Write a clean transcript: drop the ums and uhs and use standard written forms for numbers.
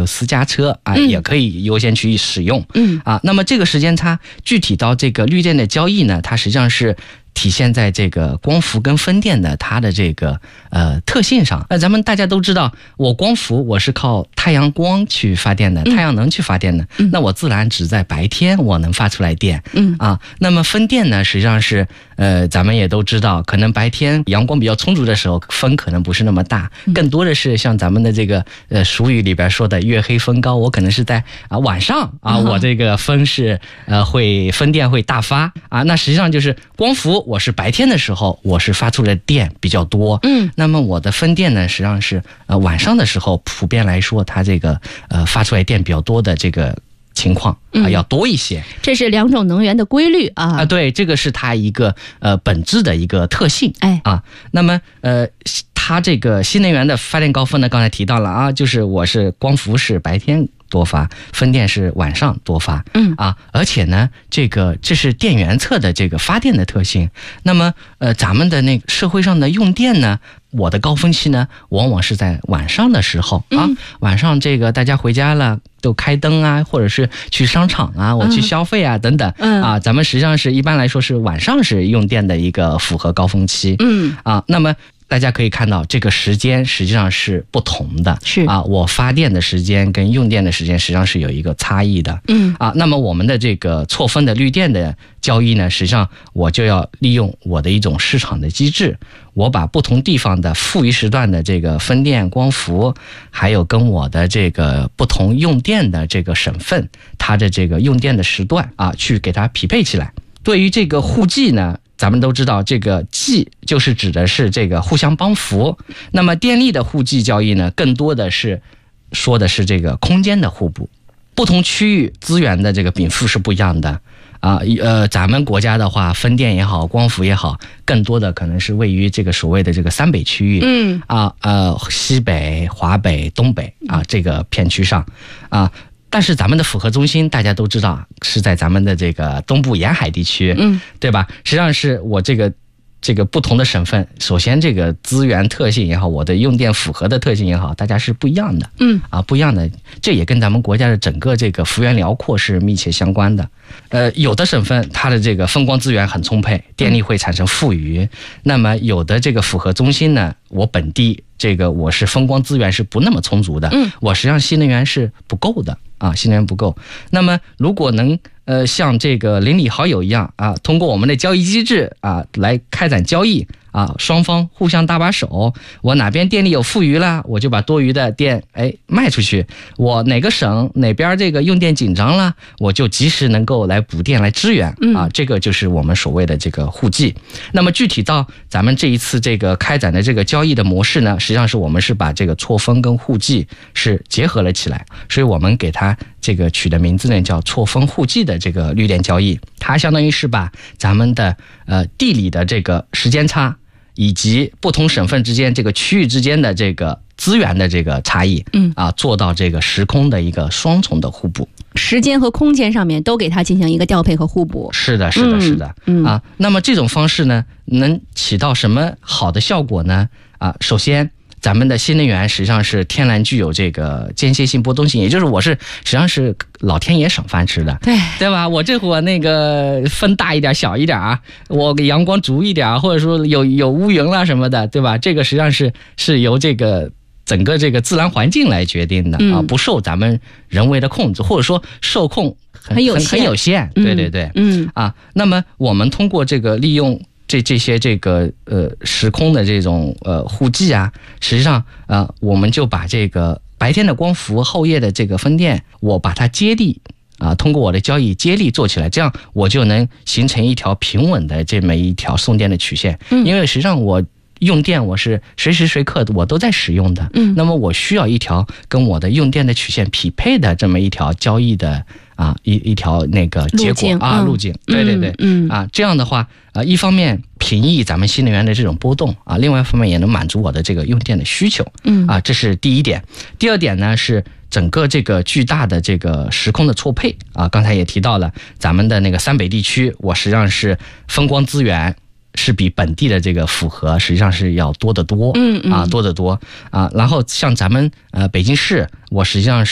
有私家车啊，也可以优先去使用。那么这个时间差具体到这个绿电的交易呢，它实际上是体现在这个光伏跟风电的它的这个特性上。咱们大家都知道，我光伏我是靠太阳光去发电的，太阳能去发电的，那我自然只在白天我能发出来电。那么风电呢，实际上是咱们也都知道，可能白天阳光比较充足的时候，风可能不是那么大，更多的是像咱们的这个俗语里边说的月黑风高，我可能是在晚上我这个风是风电会大发那实际上就是光伏我是白天的时候我是发出来的电比较多，那么我的风电呢实际上是晚上的时候普遍来说它这个发出来电比较多的这个情况要多一些。 这是两种能源的规律对，这个是它一个本质的一个特性。那么它这个新能源的发电高峰呢，刚才提到了就是我是光伏是白天多发，风电是晚上多发。而且呢，这是电源侧的这个发电的特性。那么咱们的那个社会上的用电呢，我的高峰期呢，往往是在晚上的时候晚上这个大家回家了都开灯或者是去商场我去消费等等咱们实际上是一般来说是晚上是用电的一个符合高峰期。那么大家可以看到这个时间实际上是不同的，我发电的时间跟用电的时间实际上是有一个差异的。那么我们的这个错峰的绿电的交易呢，实际上我就要利用我的一种市场的机制，我把不同地方的富余时段的这个风电、光伏，还有跟我的这个不同用电的这个省份，它的这个用电的时段去给它匹配起来。对于这个互济呢，咱们都知道这个济就是指的是这个互相帮扶，那么电力的互济交易呢，更多的是说的是这个空间的互补，不同区域资源的这个禀赋是不一样的咱们国家的话，风电也好，光伏也好，更多的可能是位于这个所谓的这个三北区域西北、华北、东北这个片区上但是咱们的复合中心大家都知道是在咱们的这个东部沿海地区，对吧？实际上是我这个不同的省份，首先这个资源特性也好，我的用电符合的特性也好，大家是不一样的。不一样的，这也跟咱们国家的整个这个幅员辽阔是密切相关的。有的省份它的这个风光资源很充沛，电力会产生富余，那么有的这个复合中心呢，我本地这个我是风光资源是不那么充足的，我实际上新能源是不够的新能源不够。那么如果能像这个邻里好友一样通过我们的交易机制来开展交易双方互相搭把手，我哪边电力有富余了，我就把多余的电卖出去，我哪个省哪边这个用电紧张了，我就及时能够来补电来支援这个就是我们所谓的这个互济。那么具体到咱们这一次这个开展的这个交易的模式呢，实际上是我们是把这个错峰跟互济是结合了起来，所以我们给它这个取的名字呢叫错峰互济的这个绿电交易。它相当于是把咱们的地理的这个时间差以及不同省份之间这个区域之间的这个资源的这个差异做到这个时空的一个双重的互补， 时间和空间上面都给它进行一个调配和互补。 是的那么这种方式呢能起到什么好的效果呢首先咱们的新能源实际上是天然具有这个间歇性波动性，也就是我是实际上是老天爷赏饭吃的，对吧？我这会儿那个风大一点小一点我阳光足一点或者说有乌云啦什么的，对吧？这个实际上是由这个整个这个自然环境来决定的不受咱们人为的控制，或者说受控很有限。对那么我们通过这个利用这些这个时空的这种互济实际上我们就把这个白天的光伏后夜的这个风电我把它接力通过我的交易接力做起来，这样我就能形成一条平稳的这么一条送电的曲线。因为实际上我用电我是随时随刻我都在使用的，那么我需要一条跟我的用电的曲线匹配的这么一条交易的一条那个结果路径。对这样的话一方面平抑咱们新能源的这种波动另外一方面也能满足我的这个用电的需求这是第一点。第二点呢是整个这个巨大的这个时空的错配刚才也提到了咱们的那个三北地区，我实际上是风光资源是比本地的这个符合实际上是要多得多多得多然后像咱们北京市，我实际上是